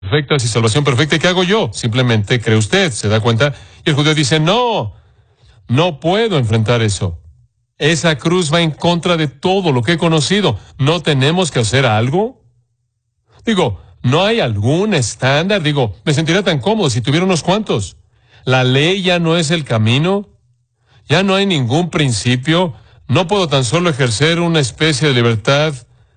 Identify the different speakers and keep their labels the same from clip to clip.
Speaker 1: perfectas y salvación perfecta. ¿Y qué hago yo? Simplemente cree usted, ¿se da cuenta? Y el judío dice, no puedo enfrentar eso. Esa cruz va en contra de todo lo que he conocido. ¿No tenemos que hacer algo? Digo, ¿no hay algún estándar? Digo, me sentiría tan cómodo si tuviera unos cuantos. ¿La ley ya no es el camino? ¿Ya no hay ningún principio? ¿No puedo tan solo ejercer una especie de libertad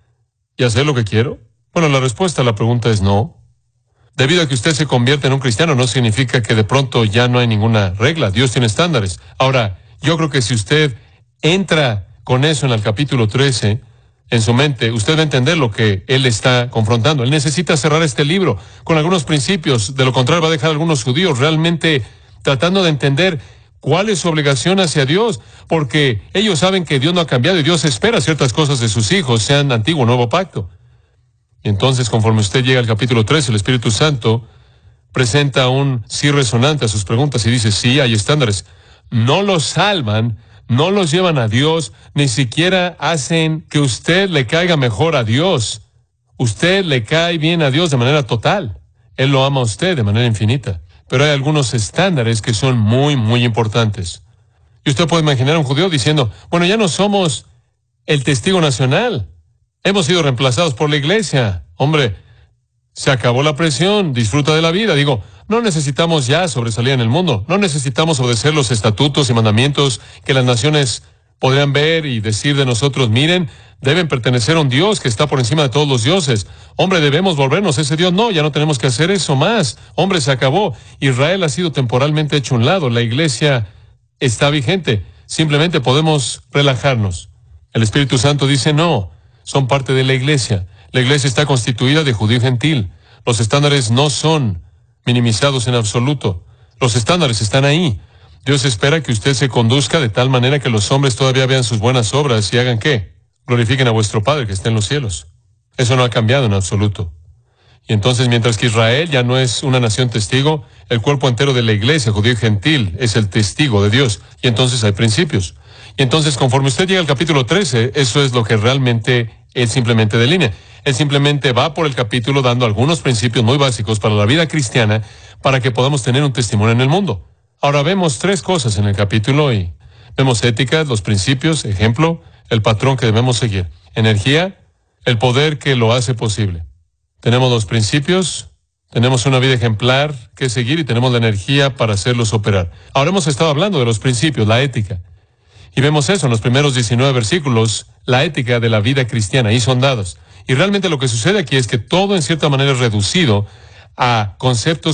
Speaker 1: y hacer lo que quiero? Bueno, la respuesta a la pregunta es no. Debido a que usted se convierte en un cristiano, no significa que de pronto ya no hay ninguna regla. Dios tiene estándares. Ahora, yo creo que si usted entra con eso en el capítulo 13, en su mente, usted va a entender lo que él está confrontando. Él necesita cerrar este libro con algunos principios. De lo contrario, va a dejar a algunos judíos realmente tratando de entender cuál es su obligación hacia Dios, porque ellos saben que Dios no ha cambiado y Dios espera ciertas cosas de sus hijos, sean antiguo o nuevo pacto. Y entonces, conforme usted llega al capítulo 13, el Espíritu Santo presenta un sí resonante a sus preguntas y dice, sí, hay estándares. No los salvan, no los llevan a Dios, ni siquiera hacen que usted le caiga mejor a Dios. Usted le cae bien a Dios de manera total. Él lo ama a usted de manera infinita. Pero hay algunos estándares que son muy, muy importantes. Y usted puede imaginar a un judío diciendo, bueno, ya no somos el testigo nacional. Hemos sido reemplazados por la iglesia. Hombre, se acabó la presión, disfruta de la vida. Digo, no necesitamos ya sobresalir en el mundo. No necesitamos obedecer los estatutos y mandamientos que las naciones podrían ver y decir de nosotros, miren, deben pertenecer a un Dios que está por encima de todos los dioses. Hombre, debemos volvernos a ese Dios. No, ya no tenemos que hacer eso más. Hombre, se acabó. Israel ha sido temporalmente hecho a un lado. La iglesia está vigente. Simplemente podemos relajarnos. El Espíritu Santo dice, no, son parte de la iglesia. La iglesia está constituida de judío y gentil. Los estándares no son minimizados en absoluto. Los estándares están ahí. Dios espera que usted se conduzca de tal manera que los hombres todavía vean sus buenas obras y hagan ¿qué? Glorifiquen a vuestro Padre que está en los cielos. Eso no ha cambiado en absoluto. Y entonces, mientras que Israel ya no es una nación testigo, el cuerpo entero de la iglesia, judío y gentil, es el testigo de Dios. Y entonces hay principios. Y entonces, conforme usted llega al capítulo 13, eso es lo que realmente él simplemente delinea. Él simplemente va por el capítulo dando algunos principios muy básicos para la vida cristiana para que podamos tener un testimonio en el mundo. Ahora vemos tres cosas en el capítulo y vemos ética, los principios, ejemplo, el patrón que debemos seguir. Energía, el poder que lo hace posible. Tenemos los principios, tenemos una vida ejemplar que seguir y tenemos la energía para hacerlos operar. Ahora hemos estado hablando de los principios, la ética. Y vemos eso en los primeros 19 versículos, la ética de la vida cristiana, ahí son dados. Y realmente lo que sucede aquí es que todo en cierta manera es reducido a conceptos